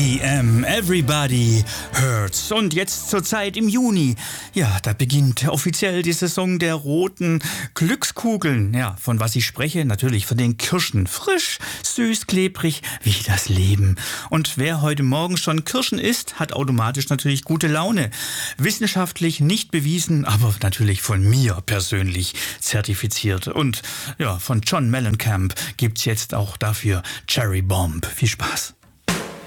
EDM, Everybody Hurts. Und jetzt zur Zeit im Juni, ja, da beginnt offiziell die Saison der roten Glückskugeln. Ja, von was ich spreche? Natürlich von den Kirschen. Frisch, süß, klebrig, wie das Leben. Und wer heute Morgen schon Kirschen isst, hat automatisch natürlich gute Laune. Wissenschaftlich nicht bewiesen, aber natürlich von mir persönlich zertifiziert. Und ja, von John Mellencamp gibt's jetzt auch dafür Cherry Bomb. Viel Spaß.